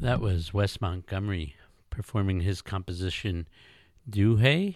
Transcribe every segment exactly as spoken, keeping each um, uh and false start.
That was Wes Montgomery performing his composition Duhay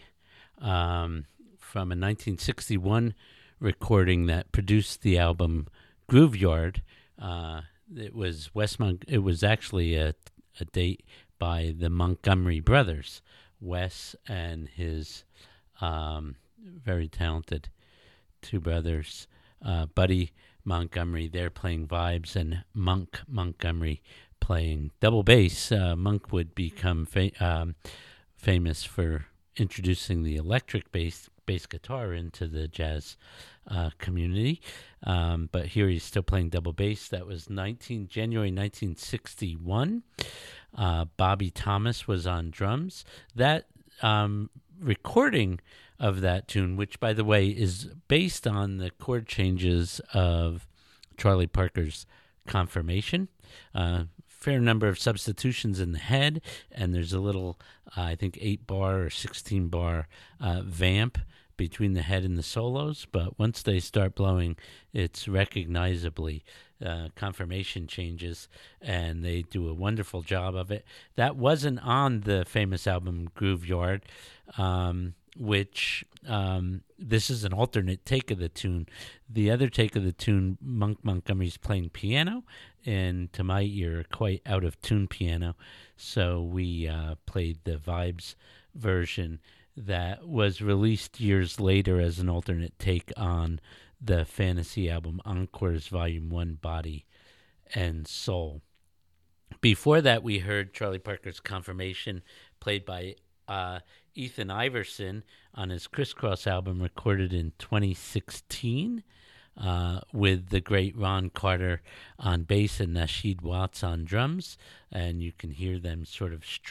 um, from a nineteen sixty-one recording that produced the album Grooveyard. Uh, it was Wes Mon- It was actually a, a date by the Montgomery brothers, Wes and his um, very talented two brothers, uh, Buddy Montgomery. They're playing vibes, and Monk Montgomery playing double bass. Uh, Monk would become fa- um, famous for introducing the electric bass bass guitar into the jazz uh, community, um, but here he's still playing double bass. That was nineteen January nineteen sixty-one. Uh, Bobby Thomas was on drums. That um, recording of that tune, which by the way is based on the chord changes of Charlie Parker's Confirmation. Uh, fair number of substitutions in the head, and there's a little, uh, I think, eight bar or sixteen bar uh, vamp between the head and the solos. But once they start blowing, it's recognizably uh, confirmation changes, and they do a wonderful job of it. That wasn't on the famous album Grooveyard, um, which um, this is an alternate take of the tune. The other take of the tune, Monk Montgomery's playing piano, and to my ear, quite out of tune piano. So we uh, played the Vibes version that was released years later as an alternate take on the Fantasy album Encores Volume one, Body and Soul. Before that, we heard Charlie Parker's Confirmation played by uh, Ethan Iverson on his Crisscross album recorded in twenty sixteen. Uh, with the great Ron Carter on bass and Nasheed Watts on drums, and you can hear them sort of strum